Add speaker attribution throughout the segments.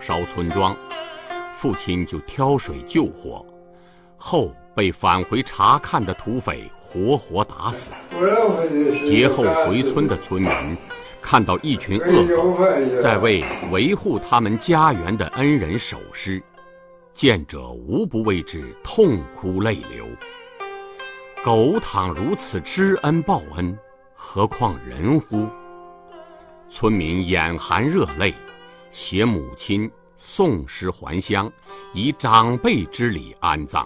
Speaker 1: 烧村庄，父亲就挑水救火，后被返回查看的土匪活活打死。劫后回村的村民看到一群恶狗在为维护他们家园的恩人守尸，见者无不为之痛哭泪流。狗倘如此知恩报恩，何况人乎？村民眼含热泪，携母亲送尸还乡，以长辈之礼安葬。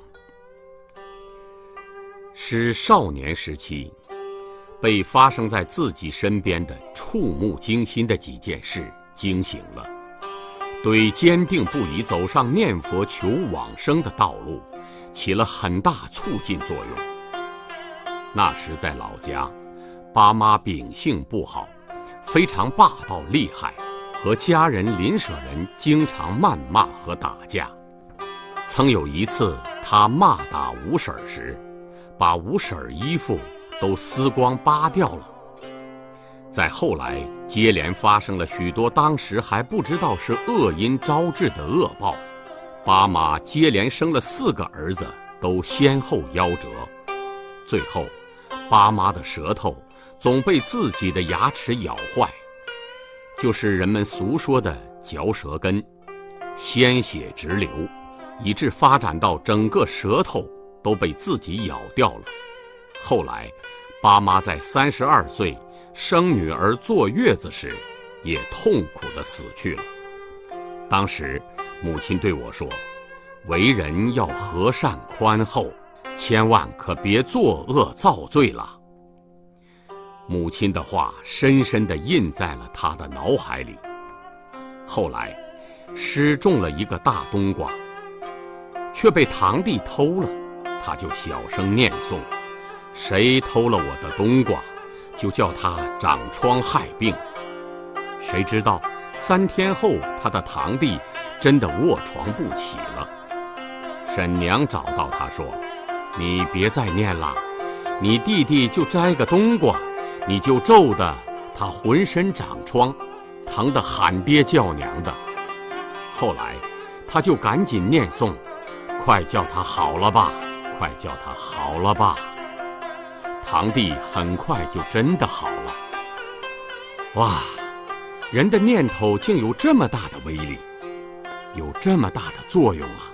Speaker 1: 使少年时期被发生在自己身边的触目惊心的几件事惊醒了，对坚定不移走上念佛求往生的道路起了很大促进作用。那时在老家，爸妈秉性不好，非常霸道厉害，和家人邻舍人经常谩骂和打架。曾有一次他骂打吴婶时，把吴婶衣服都撕光扒掉了。再后来接连发生了许多当时还不知道是恶因招致的恶报，爸妈接连生了4个儿子，都先后夭折。最后爸妈的舌头总被自己的牙齿咬坏，就是人们俗说的嚼舌根，鲜血直流，以致发展到整个舌头都被自己咬掉了。后来爸妈在32岁生女儿坐月子时，也痛苦地死去了。当时母亲对我说，为人要和善宽厚，千万可别作恶造罪了。母亲的话深深地印在了他的脑海里。后来失种了一个大冬瓜，却被堂弟偷了，他就小声念诵，谁偷了我的冬瓜，就叫他长疮害病。谁知道3天后，他的堂弟真的卧床不起了。婶娘找到他说，你别再念了，你弟弟就摘个冬瓜，你就咒得他浑身长疮，疼得喊爹叫娘的。后来他就赶紧念诵，快叫他好了吧，快叫他好了吧。堂弟很快就真的好了。哇，人的念头竟有这么大的威力，有这么大的作用啊！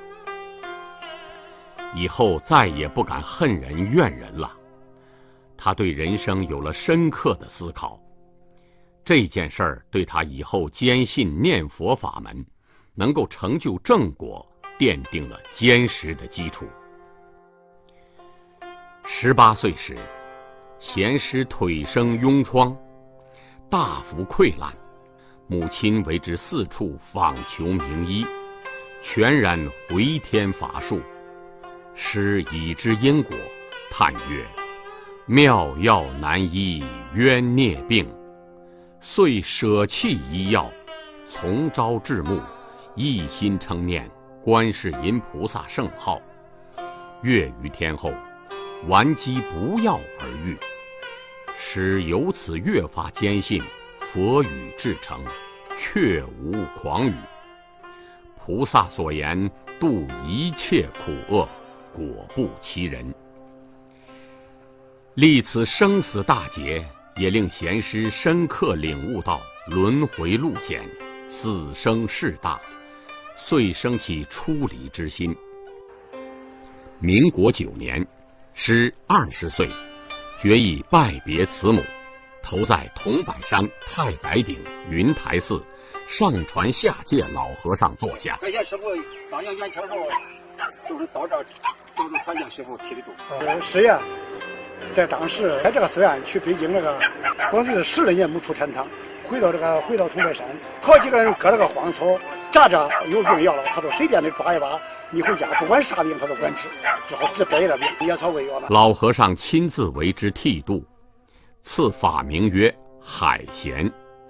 Speaker 1: 以后再也不敢恨人怨人了。他对人生有了深刻的思考，这件事儿对他以后坚信念佛法门能够成就正果奠定了坚实的基础。18岁时，贤师腿生痈疮，大幅溃烂，母亲为之四处访求名医，全然回天乏术。师已知因果，叹曰：妙药难医冤孽病，遂舍弃医药，从朝至暮，一心称念观世音菩萨圣号。月余天后，顽疾不药而愈。师由此越发坚信佛语至诚，确无诳语。菩萨所言度一切苦厄，果不其人。历此生死大劫，也令贤师深刻领悟到轮回路险，死生事大，遂生起出离之心。民国9年，师20岁，决意拜别慈母，投在桐柏山太白顶云台寺上传下界老和尚座下。
Speaker 2: 感谢师傅当年元朝时候，就是到这儿就是传向师傅剃的度。
Speaker 3: 师爷在当时在这个寺院去北京那个，光是10来年没出禅堂，回到桐柏山，好几个人割了个荒草，扎着有病要了，他都随便的抓一把，你回家不管啥病他都管治，只好治别的病，野草喂药了。
Speaker 1: 老和尚亲自为之剃度，赐法名曰海贤。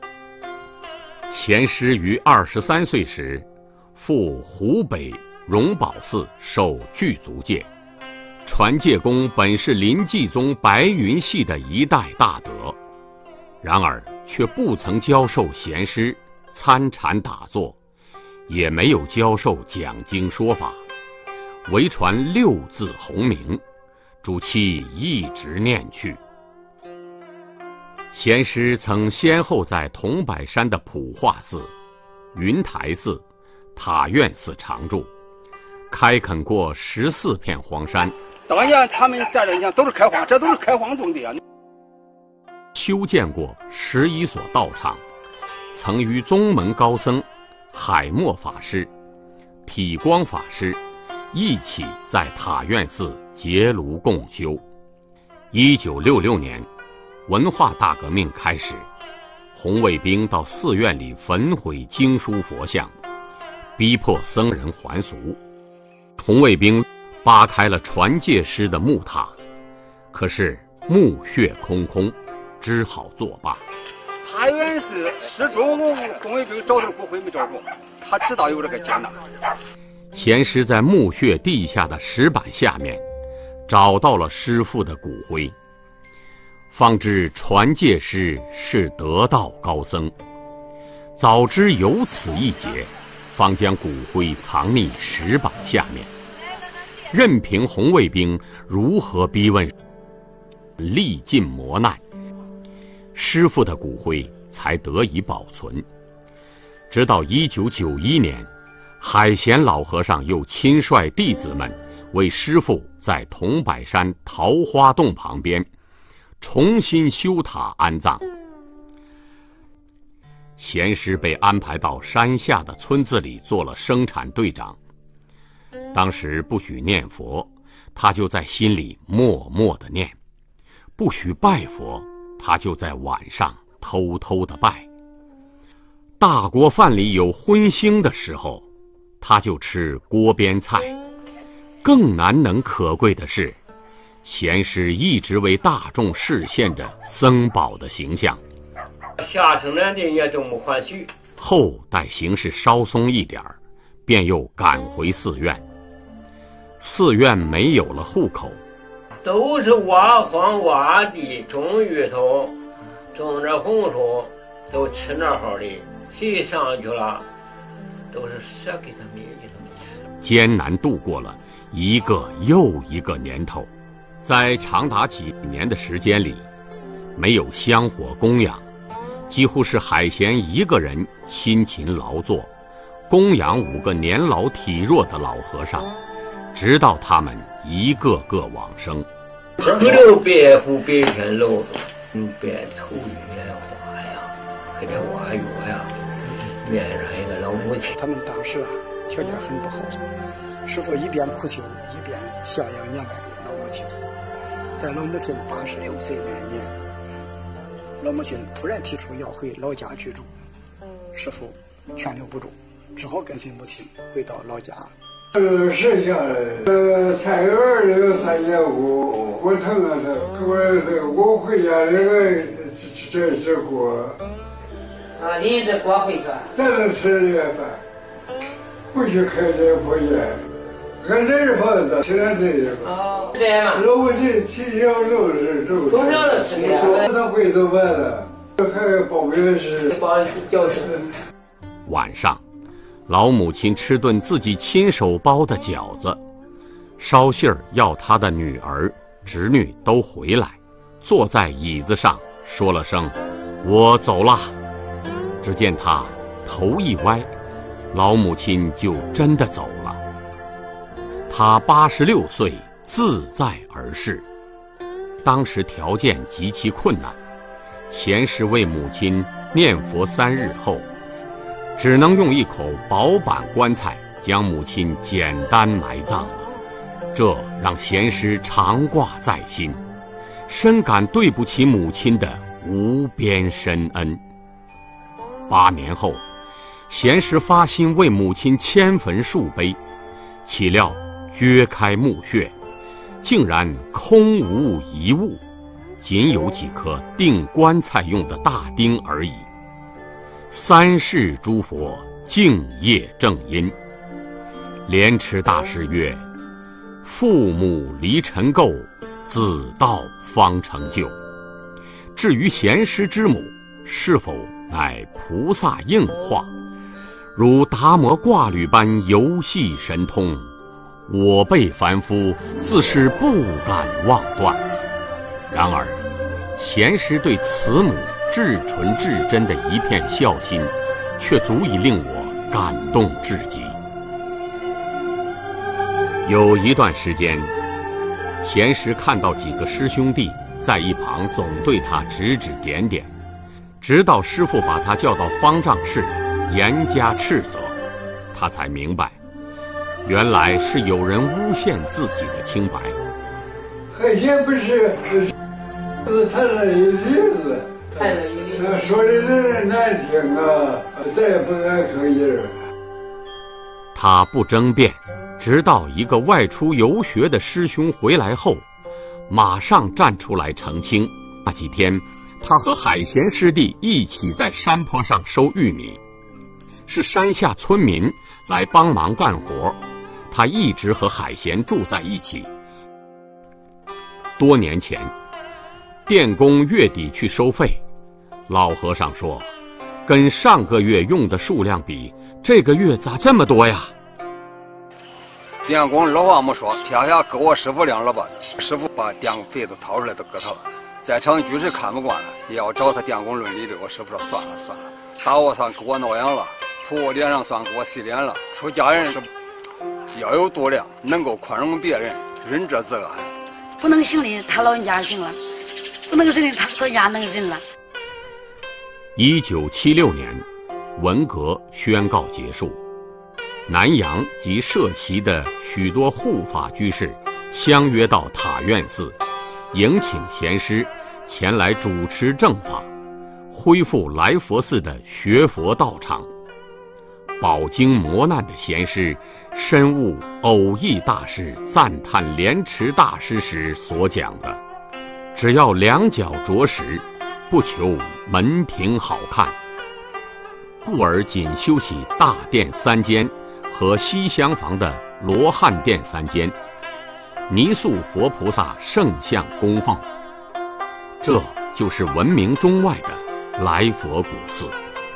Speaker 1: 贤师于23岁时，赴湖北荣宝寺受具足戒。传戒功本是临济宗白云系的一代大德，然而却不曾教授贤师参禅打坐， 也没有教授讲经说法，唯传6字洪名，主其一直念去。贤师曾先后在桐柏山的普化寺、云台寺、塔院寺常住，开垦过14片荒山。
Speaker 2: 当年他们在这，你看都是开荒，这都是开荒种的啊。
Speaker 1: 修建过11所道场，曾与宗门高僧海默法师、体光法师一起在塔院寺结庐共修。1966年，文化大革命开始，红卫兵到寺院里焚毁经书佛像，逼迫僧人还俗。红卫兵扒开了传戒师的木塔，可是墓穴空空，只好作罢。
Speaker 2: 塔院寺始终红卫兵找他骨灰没找着，他知道有这个劫难。
Speaker 1: 贤师在墓穴地下的石板下面找到了师父的骨灰，方知传戒师是得道高僧。早知有此一劫，方将骨灰藏匿石板下面，任凭红卫兵如何逼问，历尽磨难，师父的骨灰才得以保存。直到1991年，海贤老和尚又亲率弟子们为师父在桐柏山桃花洞旁边重新修塔安葬。贤师被安排到山下的村子里做了生产队长。当时不许念佛，他就在心里默默地念；不许拜佛，他就在晚上偷偷地拜。大锅饭里有荤腥的时候，他就吃锅边菜。更难能可贵的是，贤师一直为大众示现着僧宝的形象。
Speaker 4: 下城南的也都没还许。
Speaker 1: 后待形势稍松一点儿，便又赶回寺院。寺院没有了户口，
Speaker 4: 都是挖荒挖地，种芋头，种着红薯，都吃那好的。谁上去了，都是舍给他们，给他们吃。
Speaker 1: 艰难度过了一个又一个年头，在长达几年的时间里，没有香火供养，几乎是海贤一个人辛勤劳作，供养5个年老体弱的老和尚，直到他们一个个往生。
Speaker 4: 不留白虎白天露着，白头月花呀，给这挖药呀，院上一个老母亲。
Speaker 3: 他们当时条件很不好，师父一边苦修，一边孝养年迈的老母亲。在老母亲86岁那年，老母亲突然提出要回老家居住，师父劝留不住，只好跟随母亲回到老家。
Speaker 5: 剩下的菜园里有3节骨，我疼啊我回家这个这锅
Speaker 6: 啊，拎着锅回去，
Speaker 5: 咱能吃这个饭，不许开这破烟，俺这是房子，吃点这个。
Speaker 6: 哦，这样嘛。
Speaker 5: 老母亲从小就是
Speaker 6: 从小就吃这个，
Speaker 5: 他会都完了，还包月是
Speaker 6: 包饺子。
Speaker 1: 晚上，老母亲吃顿自己亲手包的饺子，捎信儿要他的女儿、侄女都回来，坐在椅子上说了声“我走了”。只见他头一歪，老母亲就真的走了。他86岁自在而逝。当时条件极其困难，贤师为母亲念佛3日后，只能用一口薄板棺材将母亲简单埋葬了。这让贤师常挂在心，深感对不起母亲的无边深恩。8年后，贤师发心为母亲迁坟树碑，岂料掘开墓穴，竟然空无一物，仅有几颗钉棺材用的大钉而已。3世诸佛敬业正因。莲池大师曰：父母离尘垢，子道方成就。至于贤师之母是否乃菩萨应化， 如达摩挂履般游戏神通，我辈凡夫自是不敢妄断。然而，贤师对慈母至纯至真的一片孝心，却足以令我感动至极。有一段时间，贤师看到几个师兄弟在一旁总对他指指点点，直到师父把他叫到方丈室，严加斥责，他才明白，原来是有人诬陷自己的清白。
Speaker 5: 海鲜不是太了一例子，
Speaker 6: 太了一例子，
Speaker 5: 说的人难听啊，再也不敢吭音儿。
Speaker 1: 他不争辩，直到一个外出游学的师兄回来后，马上站出来澄清。那几天，他和海贤师弟一起在山坡上收玉米，是山下村民来帮忙干活，他一直和海贤住在一起。多年前，电工月底去收费，老和尚说，跟上个月用的数量比，这个月咋这么多呀？
Speaker 2: 电工二话没说，撇下给我师傅2耳巴子，师傅把电费子掏出来都给他了。在城局势看不惯了，也要找他电工论理的。我师傅说算了，打我算给我挠痒了，吐我脸上算给我洗脸了。出家人是要有度量，能够宽容别人，仁者自安。
Speaker 7: 不能行的他老人家行了，不能行的他老人家能行了。
Speaker 1: 1976年，文革宣告结束，南阳及社旗的许多护法居士相约到塔院寺，迎请贤师前来主持正法，恢复来佛寺的学佛道场。饱经磨难的贤师深悟偶益大师赞叹莲池大师时所讲的，只要两脚着实，不求门庭好看，故而仅修起大殿3间和西厢房的罗汉殿3间，泥塑佛菩萨圣像供奉。这就是闻名中外的来佛古寺。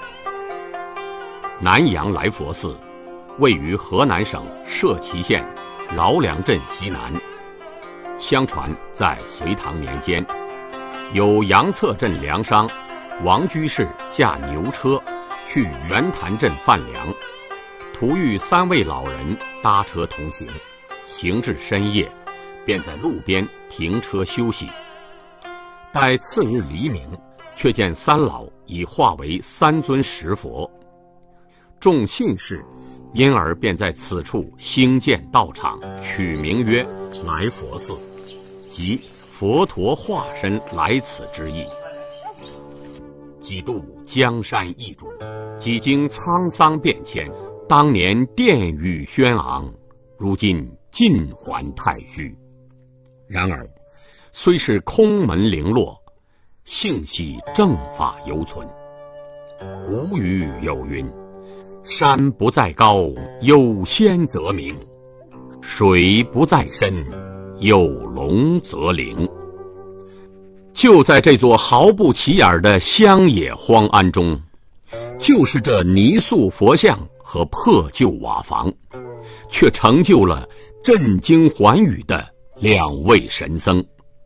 Speaker 1: 南阳来佛寺位于河南省社旗县饶梁镇西南。相传在隋唐年间，有杨策镇粮商王居士驾牛车去袁潭镇贩粮，途遇3位老人搭车同行，行至深夜，便在路边停车休息。待次日黎明，却见3老已化为3尊石佛。众信士因而便在此处兴建道场，取名曰来佛寺，即佛陀化身来此之意。几度江山易主，几经沧桑变迁，当年殿宇轩昂，如今尽还太虚。然而，虽是空门零落，幸系正法犹存。古语有云：山不在高，有仙则名；水不在深，有龙则灵。就在这座毫不起眼的乡野荒庵中，就是这泥塑佛像和破旧瓦房，却成就了震惊寰宇的2位神僧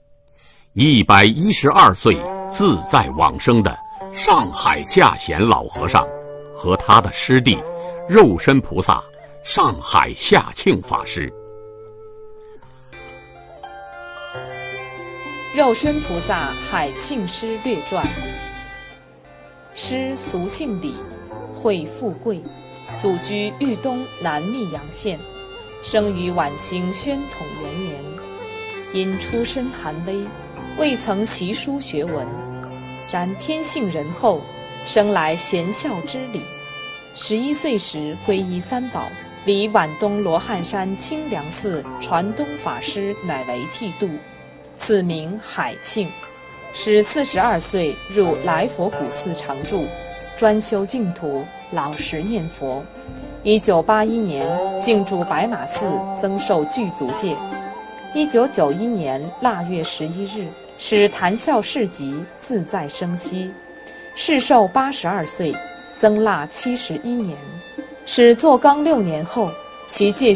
Speaker 1: ：112岁自在往生的上海下贤老和尚和他的师弟肉身菩萨上海下庆法师。
Speaker 8: 肉身菩萨海庆师略传。师俗姓李，讳富贵，祖居豫东南密阳县，生于晚清宣统元年。因出身寒微，未曾习书学文，然天性仁厚，生来贤孝之理。11岁时皈依3宝，离皖东罗汉山清凉寺传东法师乃为剃度，此名海庆。使42岁入来佛古寺常住，专修净土，老实念佛。1981年进驻白马寺，增受具足戒。1991年腊月11日，使谈笑市集，自在生息。世寿82岁，僧腊71年。 是坐纲6年后，其届